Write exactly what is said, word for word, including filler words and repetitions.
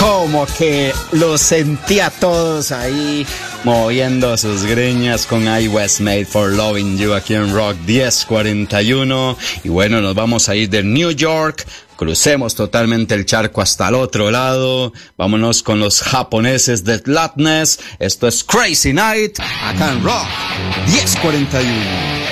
Como que los sentía todos ahí moviendo sus greñas con I Was Made for Loving You aquí en Rock diez cuarenta y uno. Y bueno, nos vamos a ir de New York, crucemos totalmente el charco hasta el otro lado, vámonos con los japoneses de Gladness. Esto es Crazy Night acá en Rock diez cuarenta y uno.